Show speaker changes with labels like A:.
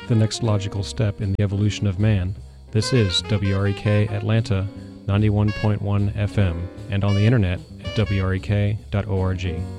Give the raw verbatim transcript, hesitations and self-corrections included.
A: the next logical step in the evolution of man. This is W R E K Atlanta ninety-one point one F M and on the internet at W R E K dot org.